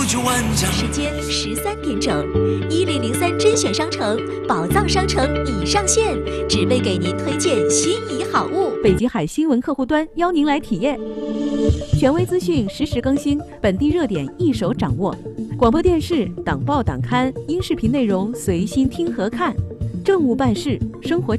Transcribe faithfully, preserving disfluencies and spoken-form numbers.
就万丈。 时间十三点整，一零零三甄选商城宝藏商城已上线，只为给您推荐心仪好物。 北极海新闻客户端邀您来体验，权威资讯实时更新，本地热点一手掌握。广播电视、党报党刊、音视频内容随心听和看，政务办事、生活。